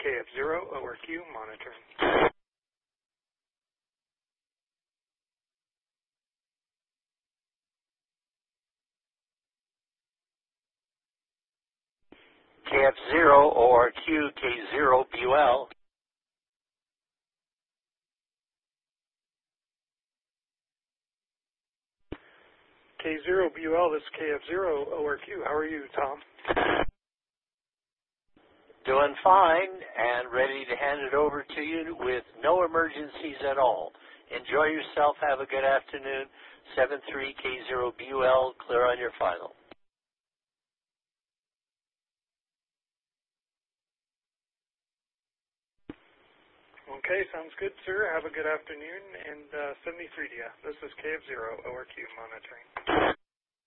KF0 ORQ monitoring. KF0 ORQ K0 BUL. K0 BUL, this is KF0 ORQ. How are you, Tom? Doing fine and ready to hand it over to you with no emergencies at all. Enjoy yourself. Have a good afternoon. 73 K0 BUL, clear on your final. Okay, sounds good, sir. Have a good afternoon. And 73 to you. This is KF0 ORQ monitoring.